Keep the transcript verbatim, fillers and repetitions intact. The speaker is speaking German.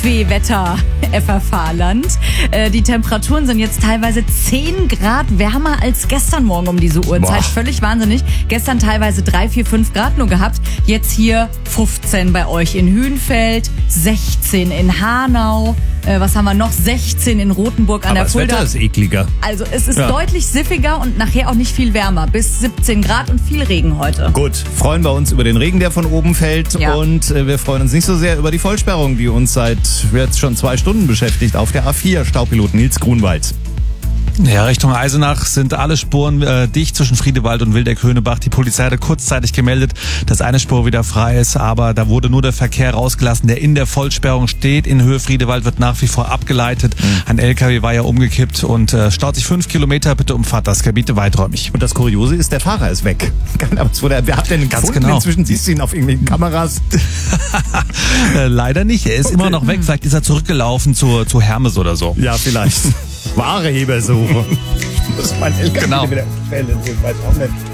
Nordschwee-Wetter F F H-Land. Äh, die Temperaturen sind jetzt teilweise zehn Grad wärmer als gestern Morgen um diese Uhrzeit. Boah. Völlig wahnsinnig. Gestern teilweise drei, vier, fünf Grad nur gehabt. Jetzt hier fünfzehn bei euch in Hünfeld, sechzehn in Hanau. Äh, was haben wir noch? sechzehn in Rothenburg an Aber der das Fulda. Wetter ist ekliger. Also es ist Ja. deutlich siffiger und nachher auch nicht viel wärmer. Bis siebzehn Grad und viel Regen heute. Gut, freuen wir uns über den Regen, der von oben fällt. Ja. Und äh, wir freuen uns nicht so sehr über die Vollsperrung, die uns seit jetzt schon zwei Stunden beschäftigt auf der A vier. Staupilot Nils Grunwald. Ja, Richtung Eisenach sind alle Spuren äh, dicht zwischen Friedewald und Wildeck-Höhnebach. Die Polizei hatte kurzzeitig gemeldet, dass eine Spur wieder frei ist, aber da wurde nur der Verkehr rausgelassen, der in der Vollsperrung steht. In Höhe Friedewald wird nach wie vor abgeleitet. Mhm. Ein L K W war ja umgekippt und äh, staut sich fünf Kilometer. Bitte umfahrt das Gebiet weiträumig. Und das Kuriose ist, der Fahrer ist weg. Wer hat denn ihn Ganz gefunden? genau. Inzwischen siehst du ihn auf irgendwelchen Kameras. äh, leider nicht. Er ist Okay. immer noch weg. Vielleicht ist er zurückgelaufen zu, zu Hermes oder so. Ja, vielleicht. Wahre Hebersuche. Das ist mein L K W Genau. wieder fällen. Ich weiß auch nicht.